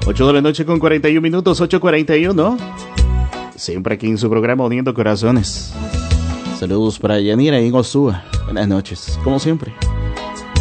8 de la noche con 41 minutos, 8:41. Siempre aquí en su programa Uniendo Corazones. Saludos para Yanira y Osúa. Buenas noches, como siempre.